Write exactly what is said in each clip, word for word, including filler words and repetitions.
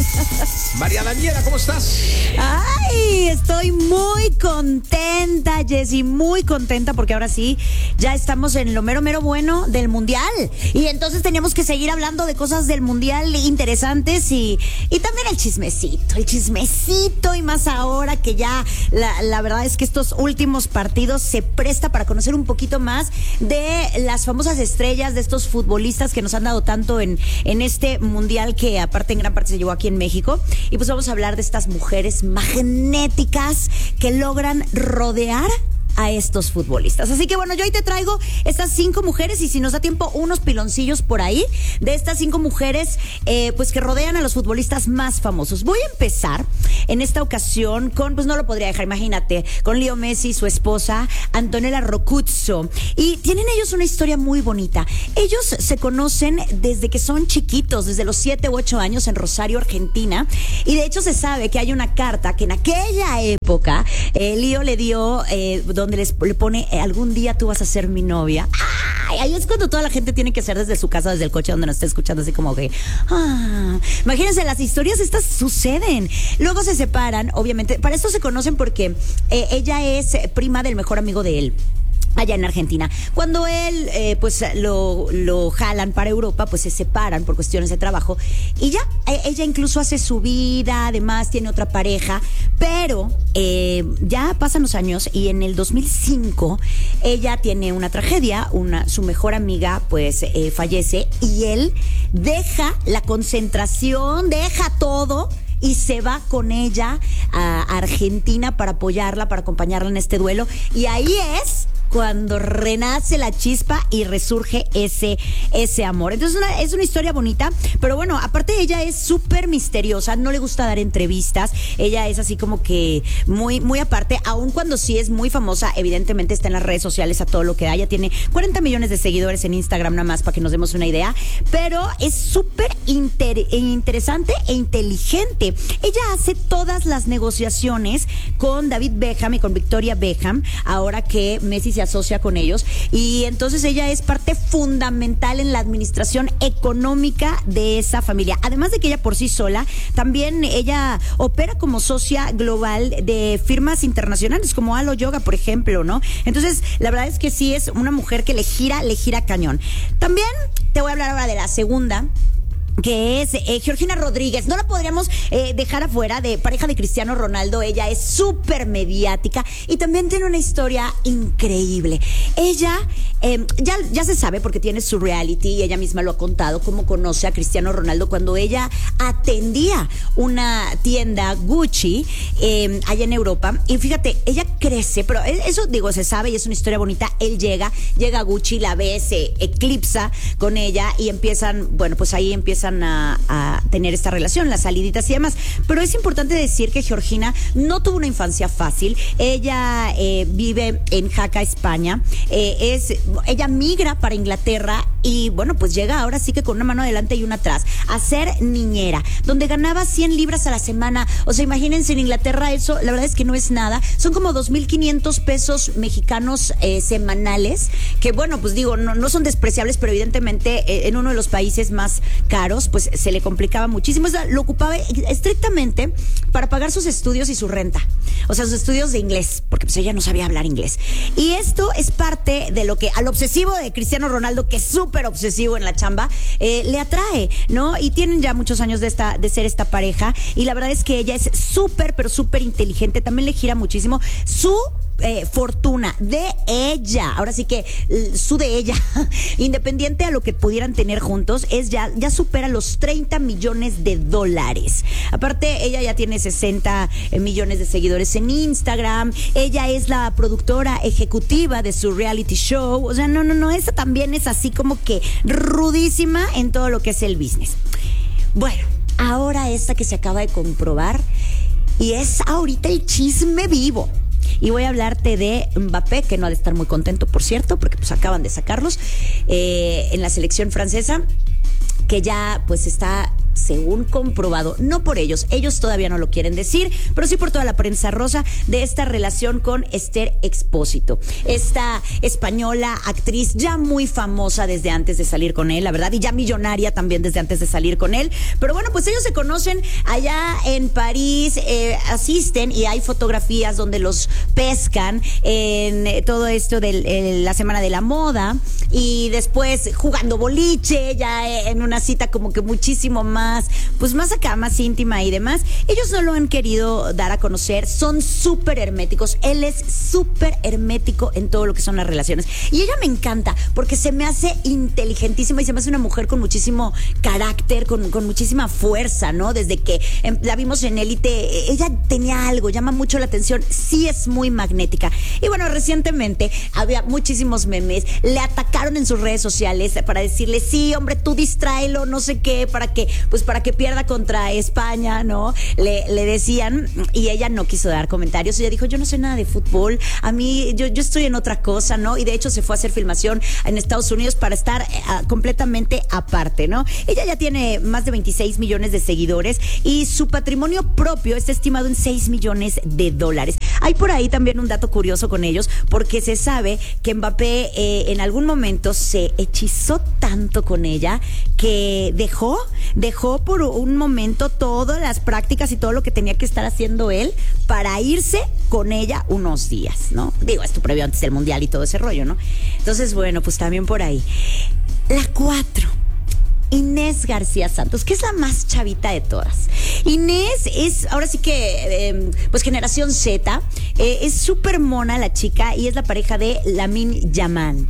María Daniela, ¿cómo estás? Ay, estoy muy contenta, Jessy, muy contenta porque ahora sí, ya estamos en lo mero, mero bueno del Mundial. Y entonces tenemos que seguir hablando de cosas del Mundial interesantes y, y también el chismecito, el chismecito y más ahora que ya la, la verdad es que estos últimos partidos se presta para conocer un poquito más de las famosas estrellas, de estos futbolistas que nos han dado tanto en, en este Mundial que aparte en gran parte se llevó aquí en México. Y pues vamos a hablar de estas mujeres magnéticas que logran rodear a estos futbolistas. Así que bueno, yo hoy te traigo estas cinco mujeres y si nos da tiempo, unos piloncillos por ahí de estas cinco mujeres eh, pues que rodean a los futbolistas más famosos. Voy a empezar en esta ocasión con, pues no lo podría dejar, imagínate, con Leo Messi, su esposa, Antonella Roccuzzo. Y tienen ellos una historia muy bonita. Ellos se conocen desde que son chiquitos, desde los siete u ocho años en Rosario, Argentina. Y de hecho se sabe que hay una carta que en aquella época eh, Leo le dio eh, donde les, le pone eh, algún día tú vas a ser mi novia. Ay, ahí es cuando toda la gente tiene que ser desde su casa, desde el coche donde nos esté escuchando, así como que ah, imagínense, las historias estas suceden. Luego se separan, obviamente, para esto se conocen porque eh, ella es prima del mejor amigo de él allá en Argentina. Cuando él, eh, pues lo, lo jalan para Europa, pues se separan por cuestiones de trabajo y ya, eh, ella incluso hace su vida, además tiene otra pareja, pero eh, ya pasan los años y en el dos mil cinco ella tiene una tragedia, una, su mejor amiga pues eh, fallece y él deja la concentración, deja todo y se va con ella a Argentina para apoyarla, para acompañarla en este duelo y ahí es cuando renace la chispa y resurge ese, ese amor. Entonces una, es una historia bonita, pero bueno, aparte ella es súper misteriosa, no le gusta dar entrevistas, ella es así como que muy, muy aparte, aun cuando sí es muy famosa, evidentemente está en las redes sociales a todo lo que da, ella tiene cuarenta millones de seguidores en Instagram nada más para que nos demos una idea, pero es súper inter, interesante e inteligente. Ella hace todas las negociaciones con David Beckham y con Victoria Beckham, ahora que Messi se asocia con ellos, y entonces ella es parte fundamental en la administración económica de esa familia. Además de que ella por sí sola, también ella opera como socia global de firmas internacionales como Alo Yoga, por ejemplo, ¿no? Entonces, la verdad es que sí es una mujer que le gira, le gira cañón. También te voy a hablar ahora de la segunda, que es eh, Georgina Rodríguez. No la podríamos eh, dejar afuera, de pareja de Cristiano Ronaldo. Ella es súper mediática y también tiene una historia increíble. Ella eh, ya, ya se sabe porque tiene su reality y ella misma lo ha contado, cómo conoce a Cristiano Ronaldo cuando ella atendía una tienda Gucci eh, allá en Europa. Y fíjate, ella crece, pero eso digo, se sabe y es una historia bonita. Él llega, llega a Gucci, la ve, se eclipsa con ella y empiezan, bueno, pues ahí empiezan A, a tener esta relación, las saliditas y demás. Pero es importante decir que Georgina no tuvo una infancia fácil. Ella eh, vive en Jaca, España. Eh, es, ella migra para Inglaterra y bueno, pues llega ahora sí que con una mano adelante y una atrás a ser niñera, donde ganaba cien libras a la semana. O sea, imagínense, en Inglaterra eso, la verdad es que no es nada. Son como dos mil quinientos pesos mexicanos eh, semanales, que bueno, pues digo, no, no son despreciables, pero evidentemente eh, en uno de los países más caros, pues se le complicaba muchísimo. O sea, lo ocupaba estrictamente para pagar sus estudios y su renta. O sea, sus estudios de inglés, porque pues ella no sabía hablar inglés. Y esto es parte de lo que al obsesivo de Cristiano Ronaldo, que es súper obsesivo en la chamba, eh, le atrae, ¿no? Y tienen ya muchos años de esta, de ser esta pareja. Y la verdad es que ella es súper, pero súper inteligente. También le gira muchísimo su Eh, fortuna de ella, ahora sí que su de ella, independiente a lo que pudieran tener juntos, es ya, ya supera los treinta millones de dólares. Aparte, ella ya tiene sesenta millones de seguidores en Instagram, ella es la productora ejecutiva de su reality show, o sea, no, no, no, esa también es así como que rudísima en todo lo que es el business. Bueno, ahora esta que se acaba de comprobar, y es ahorita el chisme vivo. Y voy a hablarte de Mbappé, que no ha de estar muy contento, por cierto, porque pues acaban de sacarlos eh, en la selección francesa, que ya pues está según comprobado, no por ellos, ellos todavía no lo quieren decir, pero sí por toda la prensa rosa, de esta relación con Esther Expósito, esta española actriz ya muy famosa desde antes de salir con él, la verdad, y ya millonaria también desde antes de salir con él. Pero bueno, pues ellos se conocen allá en París, eh, asisten y hay fotografías donde los pescan en eh, todo esto de eh, la Semana de la Moda, y después jugando boliche, ya en una cita como que muchísimo más, pues más acá, más íntima y demás. Ellos no lo han querido dar a conocer, son súper herméticos, él es súper hermético en todo lo que son las relaciones. Y ella me encanta, porque se me hace inteligentísima y se me hace una mujer con muchísimo carácter, con, con muchísima fuerza, ¿no? Desde que eh, la vimos en Élite, ella tenía algo, llama mucho la atención, sí es muy magnética. Y bueno, recientemente había muchísimos memes, le atacaron en sus redes sociales para decirle, sí, hombre, tú distráelo, no sé qué, para que, pues para que pierda contra España, ¿no? Le, le decían, y ella no quiso dar comentarios, ella dijo, yo no sé nada de fútbol, a mí, yo, yo estoy en otra cosa, ¿no? Y de hecho se fue a hacer filmación en Estados Unidos para estar uh, completamente aparte, ¿no? Ella ya tiene más de veintiséis millones de seguidores y su patrimonio propio está estimado en seis millones de dólares. Hay por ahí también un dato curioso con ellos, porque se sabe que Mbappé eh, en algún momento se hechizó tanto con ella que dejó, dejó por un momento todas las prácticas y todo lo que tenía que estar haciendo él para irse con ella unos días, ¿no? Digo, esto previo antes del Mundial y todo ese rollo, ¿no? Entonces, bueno, pues también por ahí. La cuatro. Inés García Santos, que es la más chavita de todas. Inés es, ahora sí que, eh, pues generación Z, eh, es súper mona la chica y es la pareja de Lamine Yamal.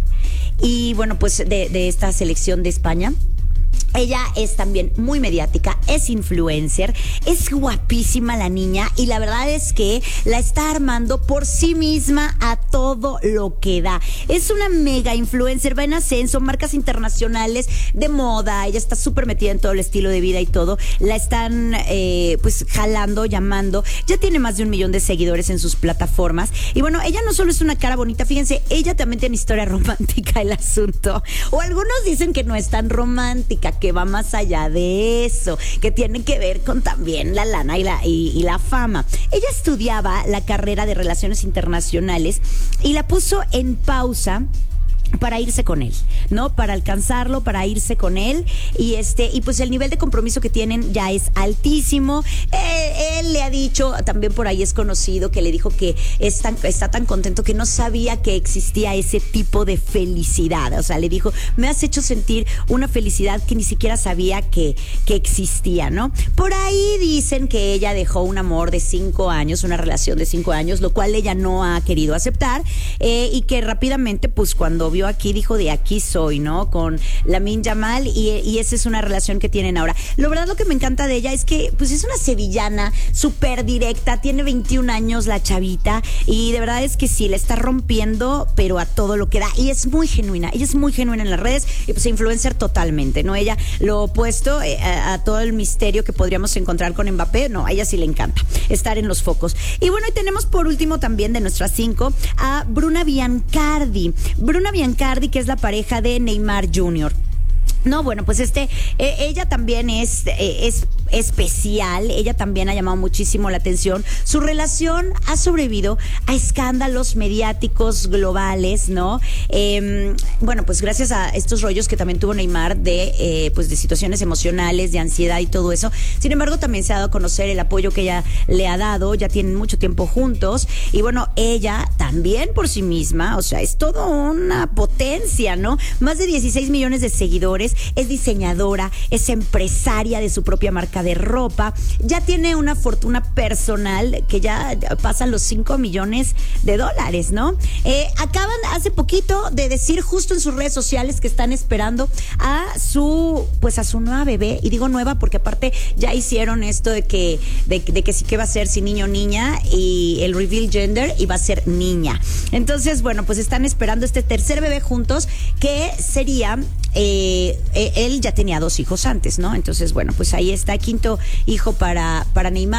Y bueno, pues de, de esta selección de España. Ella es también muy mediática, es influencer, es guapísima la niña y la verdad es que la está armando por sí misma a todo lo que da. Es una mega influencer, va en ascenso, marcas internacionales de moda, ella está súper metida en todo el estilo de vida y todo. La están eh, pues jalando, llamando, ya tiene más de un millón de seguidores en sus plataformas. Y bueno, ella no solo es una cara bonita, fíjense, ella también tiene historia romántica el asunto. O algunos dicen que no es tan romántica, que va más allá de eso, que tiene que ver con también la lana y la, y, y la fama. Ella estudiaba la carrera de Relaciones Internacionales y la puso en pausa para irse con él, ¿no? Para alcanzarlo, para irse con él. Y este, y pues el nivel de compromiso que tienen ya es altísimo. Eh, él le ha dicho, también por ahí es conocido, que le dijo que es tan, está tan contento que no sabía que existía ese tipo de felicidad. O sea, le dijo, me has hecho sentir una felicidad que ni siquiera sabía que, que existía, ¿no? Por ahí dicen que ella dejó un amor de cinco años, una relación de cinco años, lo cual ella no ha querido aceptar, eh, y que rápidamente, pues cuando vio aquí, dijo, de aquí soy, ¿no? Con Lamine Yamal, y, y esa es una relación que tienen ahora. Lo verdad, lo que me encanta de ella es que, pues es una sevillana, súper directa, tiene veintiún años la chavita, y de verdad es que sí, la está rompiendo, pero a todo lo que da, y es muy genuina, ella es muy genuina en las redes, y pues influencer totalmente, ¿no? Ella, lo opuesto eh, a, a todo el misterio que podríamos encontrar con Mbappé, no, a ella sí le encanta estar en los focos. Y bueno, y tenemos por último también de nuestras cinco a Bruna Biancardi. Bruna Biancardi Cardi, que es la pareja de Neymar junior No, bueno, pues este, eh, ella también es, eh, es especial, ella también ha llamado muchísimo la atención. Su relación ha sobrevivido a escándalos mediáticos globales, ¿no? Eh, bueno, pues gracias a estos rollos que también tuvo Neymar de, eh, pues de situaciones emocionales, de ansiedad y todo eso. Sin embargo, también se ha dado a conocer el apoyo que ella le ha dado, ya tienen mucho tiempo juntos, y bueno, ella también por sí misma, o sea, es todo una potencia, ¿no? Más de dieciséis millones de seguidores, es diseñadora, es empresaria de su propia marca de ropa, ya tiene una fortuna personal que ya pasa los cinco millones de dólares, ¿no? Eh, acaban hace poquito de decir justo en sus redes sociales que están esperando a su, pues a su nueva bebé, y digo nueva porque aparte ya hicieron esto de que, de, de que sí que va a ser si niño o niña, y el reveal gender, y va a ser niña. Entonces, bueno, pues están esperando este tercer bebé juntos, que sería, eh, él ya tenía dos hijos antes, ¿no? Entonces, bueno, pues ahí está, quinto hijo para, para Neymar,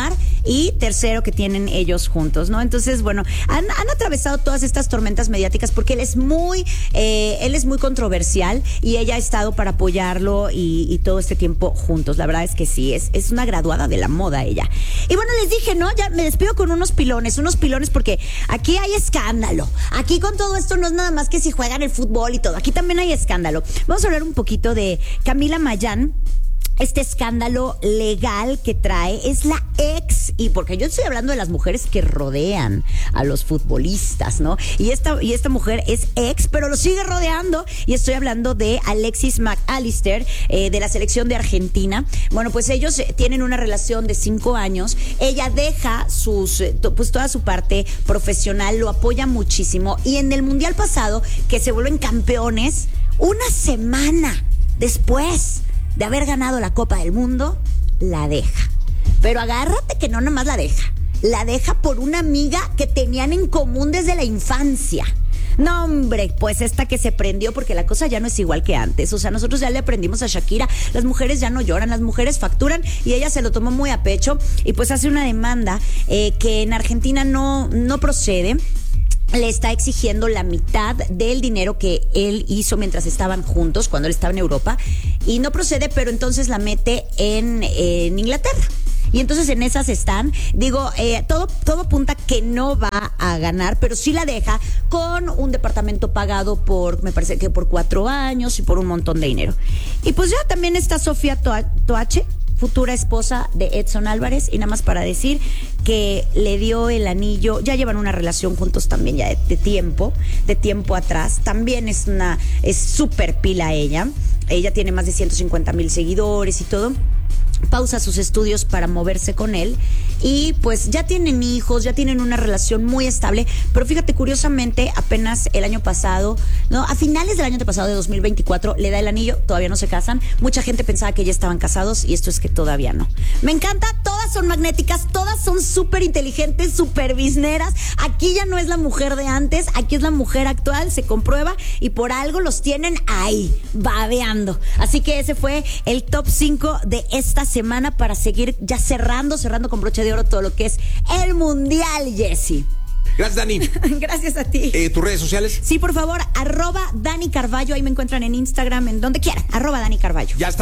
y tercero que tienen ellos juntos, ¿no? Entonces, bueno, han, han atravesado todas estas tormentas mediáticas porque él es muy, eh, él es muy controversial y ella ha estado para apoyarlo y, y todo este tiempo juntos. La verdad es que sí, es, es una graduada de la moda ella. Y bueno, les dije, ¿no? Ya me despido con unos pilones, unos pilones porque aquí hay escándalo. Aquí con todo esto no es nada más que si juegan el fútbol y todo. Aquí también hay escándalo. Vamos a hablar un poquito de Camila Mayán. Este escándalo legal que trae es la ex, y porque yo estoy hablando de las mujeres que rodean a los futbolistas, ¿no? Y esta, y esta mujer es ex, pero lo sigue rodeando, y estoy hablando de Alexis McAllister, eh, de la selección de Argentina. Bueno, pues ellos tienen una relación de cinco años. Ella deja sus, pues toda su parte profesional, lo apoya muchísimo, y en el Mundial pasado, que se vuelven campeones, una semana después de haber ganado la Copa del Mundo, la deja. Pero agárrate que no nomás la deja. La deja por una amiga que tenían en común desde la infancia. No, hombre, pues esta que se prendió, porque la cosa ya no es igual que antes. O sea, nosotros ya le aprendimos a Shakira, las mujeres ya no lloran, las mujeres facturan, y ella se lo tomó muy a pecho y pues hace una demanda eh, que en Argentina no, no procede. Le está exigiendo la mitad del dinero que él hizo mientras estaban juntos, cuando él estaba en Europa, y no procede, pero entonces la mete en, en Inglaterra. Y entonces en esas están, digo, eh, todo, todo apunta que no va a ganar, pero sí la deja con un departamento pagado por, me parece que por cuatro años y por un montón de dinero. Y pues ya también está Sofía Toache, futura esposa de Edson Álvarez, y nada más para decir que le dio el anillo, ya llevan una relación juntos también ya de, de tiempo, de tiempo atrás. También es una, es súper pila ella, ella tiene más de ciento cincuenta mil seguidores y todo. Pausa sus estudios para moverse con él y pues ya tienen hijos, ya tienen una relación muy estable, pero fíjate, curiosamente apenas el año pasado, no, a finales del año pasado de dos mil veinticuatro le da el anillo, todavía no se casan. Mucha gente pensaba que ya estaban casados y esto es que todavía no. Me encanta, todas son magnéticas, todas son súper inteligentes, súper bizneras. Aquí ya no es la mujer de antes, aquí es la mujer actual, se comprueba, y por algo los tienen ahí, babeando. Así que ese fue el top cinco de esta semana para seguir ya cerrando, cerrando con broche de oro todo lo que es el Mundial, Jessy. Gracias, Dani. Gracias a ti. Eh, ¿Tus redes sociales? Sí, por favor, arroba Dani Carballo, ahí me encuentran en Instagram, en donde quieran, arroba Dani Carballo. Ya está.